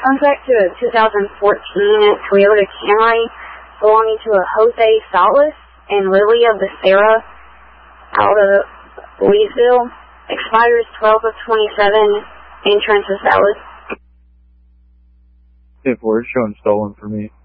Contract to a 2014 Toyota Camry belonging to a Jose Salas and Lilia Becerra out of Louisville. Expires 12/27. Insurance is valid. 10-4, it's showing stolen for me.